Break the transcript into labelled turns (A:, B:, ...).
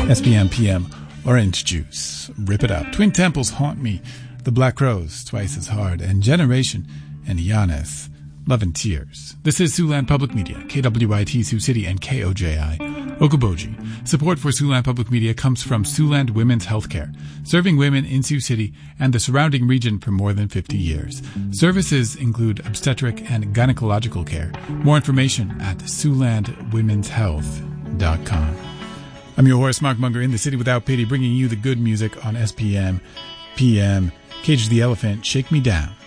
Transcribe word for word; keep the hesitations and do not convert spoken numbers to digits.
A: S P M P M, Orange Juice, Rip It Up, Twin Temples, Haunt Me, The Black Rose, Twice as Hard, and Generation, and Giannis, Love and Tears. This is Siouxland Public Media, K W I T Sioux City and K O J I, Okoboji. Support for Siouxland Public Media comes from Siouxland Women's Healthcare, serving women in Sioux City and the surrounding region for more than fifty years. Services include obstetric and gynecological care. More information at siouxland women's health dot com. I'm your Horace Mockmonger in the city without pity, bringing you the good music on S P M, P M, Cage the Elephant, Shake Me Down.